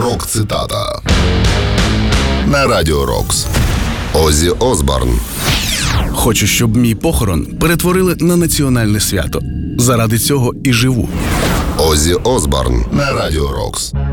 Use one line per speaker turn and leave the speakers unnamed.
Рок-цитата на Радіо Рокс. Оззі Осборн.
Хочу, щоб мій похорон перетворили на національне свято. Заради цього і живу.
Оззі Осборн на Радіо Рокс.